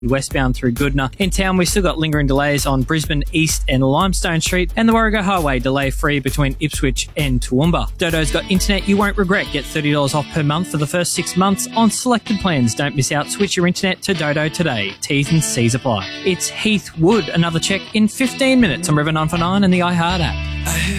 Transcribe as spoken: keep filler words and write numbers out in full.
westbound through Goodna. In town, we've still got lingering delays on Brisbane East and Limestone Street, and the Warrego Highway delay-free between Ipswich and Toowoomba. Dodo's got internet you won't regret. Get thirty dollars off per month for the first six months on selected plans. Don't miss out. Switch your internet to Dodo today. T's and C's apply. It's Heath Wood. Another check in fifteen minutes on River nine four nine and the iHeart app.